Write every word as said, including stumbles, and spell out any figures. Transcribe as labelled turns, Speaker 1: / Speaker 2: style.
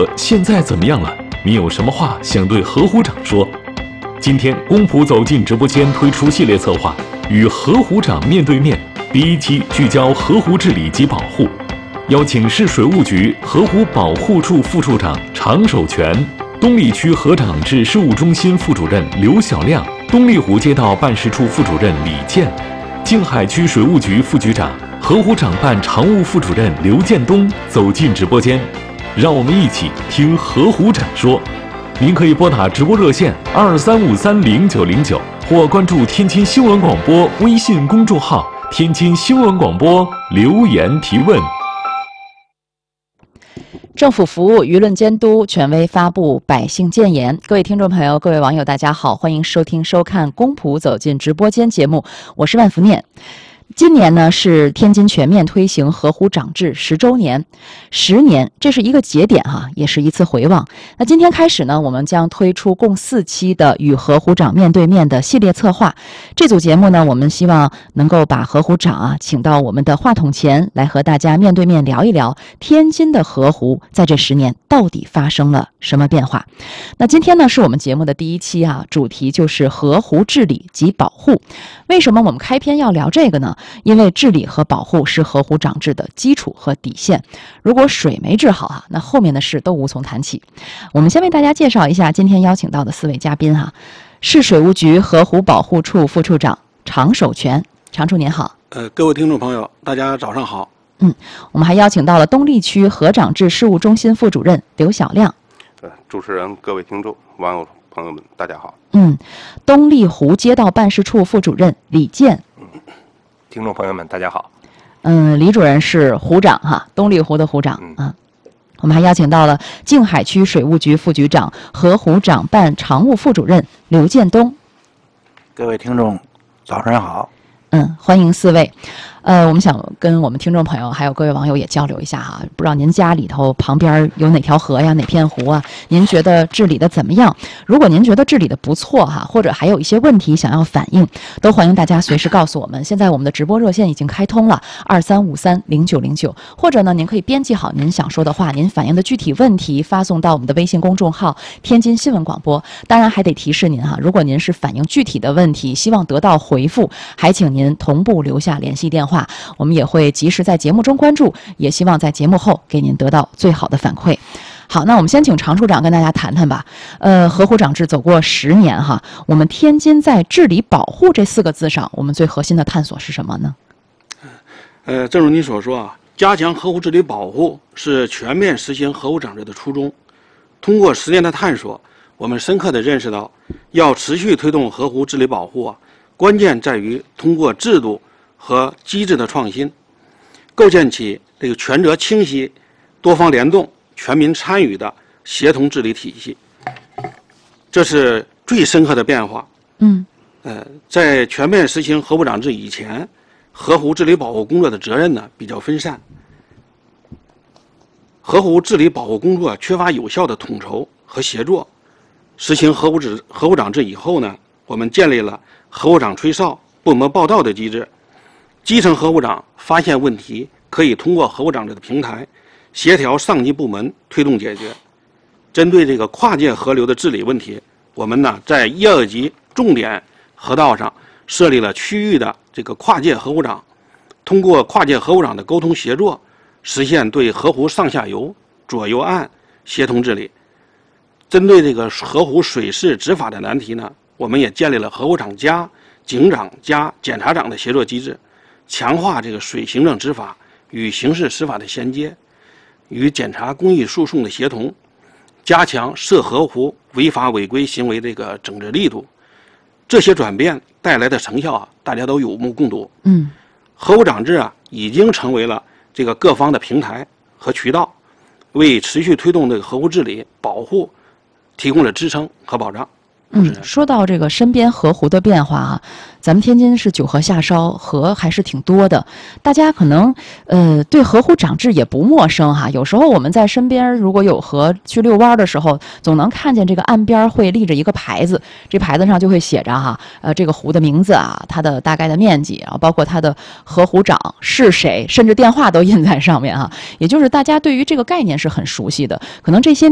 Speaker 1: 者现在怎么样了？你有什么话想对河湖长说？今天公仆走进直播间推出系列策划，与河湖长面对面。第一期聚焦河湖治理及保护，邀请市水务局河湖保护处副处长常守全、东丽区河长制事务中心副主任刘小亮、东丽湖街道办事处副主任李健、静海区水务局副局长、河湖长办常务副主任刘建东走进直播间，让我们一起听河湖长说。您可以拨打直播热线二三五三零九零九，或关注天津新闻广播微信公众号“天津新闻广播”留言提问。
Speaker 2: 政府服务、舆论监督、权威发布、百姓谏言。各位听众朋友、各位网友，大家好，欢迎收听、收看《公仆走进直播间》节目，我是万福念。今年呢是天津全面推行河湖长制十周年，十年，这是一个节点哈，也是一次回望。那今天开始呢，我们将推出共四期的与河湖长面对面的系列策划。这组节目呢，我们希望能够把河湖长啊请到我们的话筒前来，和大家面对面聊一聊天津的河湖在这十年到底发生了什么变化。那今天呢是我们节目的第一期啊，主题就是河湖治理及保护。为什么我们开篇要聊这个呢？因为治理和保护是河湖长制的基础和底线，如果水没治好啊，那后面的事都无从谈起。我们先为大家介绍一下今天邀请到的四位嘉宾哈。市水务局河湖保护处副处长常守全，常处您好。
Speaker 3: 呃，各位听众朋友，大家早上好。
Speaker 2: 嗯，我们还邀请到了东丽区河长制事务中心副主任刘小亮。
Speaker 4: 呃，主持人、各位听众、网友朋友们，大家好。
Speaker 2: 嗯，东丽湖街道办事处副主任李健。
Speaker 4: 听众朋友们，大家好。
Speaker 2: 嗯，李主任是湖长哈，东丽湖的湖长啊。我们还邀请到了静海区水务局副局长、河湖长办常务副主任刘建东。
Speaker 5: 各位听众，早上好。
Speaker 2: 嗯，欢迎四位。呃，我们想跟我们听众朋友还有各位网友也交流一下哈，不知道您家里头旁边有哪条河呀，哪片湖啊？您觉得治理的怎么样？如果您觉得治理的不错哈，或者还有一些问题想要反映，都欢迎大家随时告诉我们。现在我们的直播热线已经开通了二三五三零九零九，或者呢，您可以编辑好您想说的话，您反映的具体问题发送到我们的微信公众号“天津新闻广播”。当然还得提示您哈，如果您是反映具体的问题，希望得到回复，还请您同步留下联系电话。我们也会及时在节目中关注，也希望在节目后给您得到最好的反馈。好，那我们先请常处长跟大家谈谈吧。呃，河湖长制走过十年哈，我们天津在治理保护这四个字上，我们最核心的探索是什么呢？
Speaker 3: 呃，正如您所说啊，加强河湖治理保护是全面实行河湖长制的初衷。通过十年的探索，我们深刻地认识到，要持续推动河湖治理保护啊，关键在于通过制度和机制的创新，构建起这个权责清晰、多方联动、全民参与的协同治理体系。这是最深刻的变化。
Speaker 2: 嗯，
Speaker 3: 呃，在全面实行河湖长制以前，河湖治理保护工作的责任呢比较分散，河湖治理保护工作缺乏有效的统筹和协作。实行河湖治河湖长制以后呢，我们建立了河湖长吹哨、部门报到的机制。基层河湖长发现问题，可以通过河湖长制的平台协调上级部门推动解决。针对这个跨界河流的治理问题，我们呢在一二级重点河道上设立了区域的这个跨界河湖长，通过跨界河湖长的沟通协作，实现对河湖上下游、左右岸协同治理。针对这个河湖水事执法的难题呢，我们也建立了河湖长加警长加检察长的协作机制，强化这个水行政执法与刑事司法的衔接，与检察公益诉讼的协同，加强涉河湖违法违规行为这个整治力度。这些转变带来的成效啊，大家都有目共睹。
Speaker 2: 嗯，
Speaker 3: 河湖长制啊，已经成为了这个各方的平台和渠道，为持续推动这个河湖治理保护提供了支撑和保障。
Speaker 2: 嗯，说到这个身边河湖的变化啊，咱们天津是九河下梢，河还是挺多的。大家可能呃对河湖长制也不陌生哈。有时候我们在身边如果有河去遛弯的时候，总能看见这个岸边会立着一个牌子，这牌子上就会写着哈，呃这个湖的名字啊，它的大概的面积，然后包括它的河湖长是谁，甚至电话都印在上面哈。也就是大家对于这个概念是很熟悉的，可能这些